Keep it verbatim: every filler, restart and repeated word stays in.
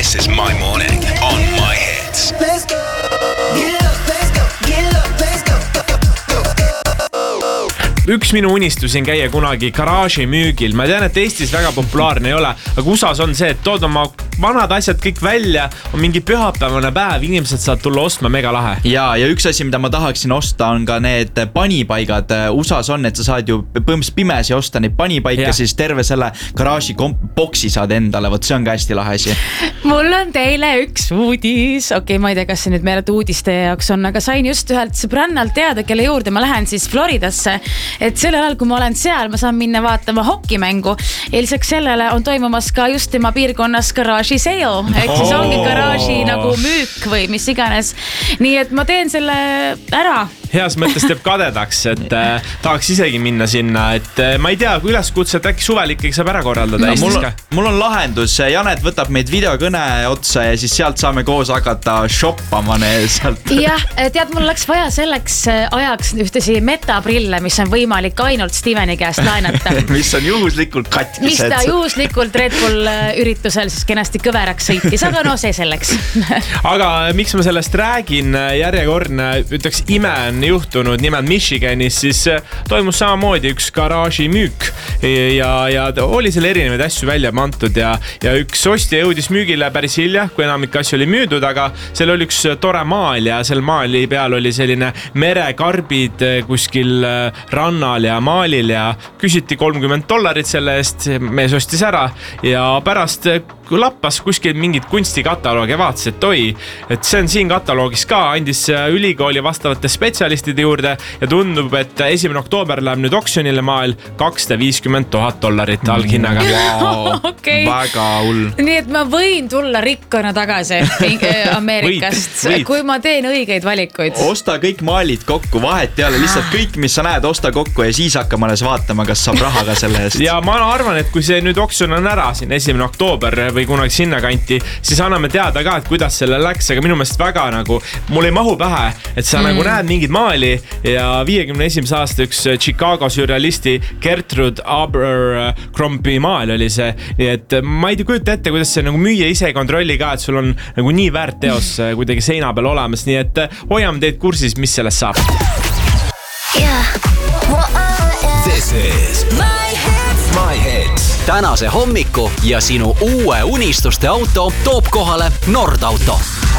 This is my morning on my hits. Let's go. Get up, let's go. Get up, let's go. Üks minu unistusi on käia kunagi garaaži müügil. Ma tean, et Eestis väga populaarne ei ole, aga U S A's on see, et tood oma vanad asjad kõik välja, on mingi pühapäevane päev, inimesed saavad tulla ostma, mega lahe. Ja, ja üks asi, mida ma tahaksin osta, on ka need panipaigad. U S A's on, et sa saad ju põhimõtteliselt pimesi osta neid panipaika, siis terve selle garaaži boksi saad endale. Võt, see on ka hästi lahe asi. Mul on teile üks uudis. Okei, okay, ma ei tea, kas see nüüd meeled uudiste jaoks on, aga sain just ühelt sõbrannalt teada, kelle juurde ma lähen siis Floridasse. Et sellel ajal, kui ma olen seal, ma saan minna vaatama hokimängu. Ja lisaks sellele on toimumas ka just tema piirkonnas garaaži sale. Ehk siis ongi garaaži nagu müük või mis iganes. Nii et ma teen selle ära. Heas mõttes teeb kadedaks, et äh, tahaks isegi minna sinna, et äh, ma ei tea, kui üleskutse, et äkki suvel ikkagi saab ära korraldada. No, mul, mul on lahendus, Janet võtab meid videokõne otsa ja siis sealt saame koos hakata shoppama sealt. Jah, tead, mul läks vaja selleks ajaks ühtesi metaprille, mis on võimalik ainult Steveni käest laenata. mis on juhuslikult katkised. Mis ta juhuslikult Red Bull üritusel siis kenasti kõveraks sõitis, aga no see selleks. Aga miks ma sellest räägin, järjekordne, ütleks ime on juhtunud nimelt Michiganis, siis toimus samamoodi üks garaaži müük ja, ja oli seal erinevaid asju välja mantud ja, ja üks ostja jõudis müügile päris hilja, kui enamik asju oli müüdud, aga seal oli üks tore maal ja seal maali peal oli selline merekarbid kuskil rannal ja maalil ja küsiti kolmkümmend dollarit selle eest, mees ostis ära ja pärast lappas kuskil mingid kunstikataloogi ja vaatas, et oi, et see on siin kataloogis ka, andis ülikooli vastavate spetsialistide juurde ja tundub, et esimene oktoober läheb nüüd oksjonile maal kakssada viiskümmend tuhat dollarit alghinnaga. Wow, okay. Väga hull. Nii et ma võin tulla rikkana tagasi Ameerikast, võid, võid. Kui ma teen õigeid valikuid. Osta kõik maalid kokku, vahet ei ole, lihtsalt kõik, mis sa näed, osta kokku ja siis hakkame alles vaatama, kas saab raha ka selle eest. Ja ma arvan, et kui see nüüd oksjon on ära siin esimene oktoober või kunagi sinna kanti, siis anname teada ka, et kuidas selle läks, aga minu meelest väga nagu, mul ei mahu pähe, et sa mm. nagu näed mingid maali ja viiekümne esimese aasta üks Chicago surrealisti Gertrude Abercrombie maal oli see, nii et ma ei kujuta ette, kuidas see nagu müüa ise kontrolli ka, et sul on nagu nii väärt teos kuidagi seina peal olemas, nii et hoiame teid kursis, mis sellest saab. Yeah. This is my hits. My hits. Tänase hommiku ja sinu uue unistuste auto toob kohale Nordauto.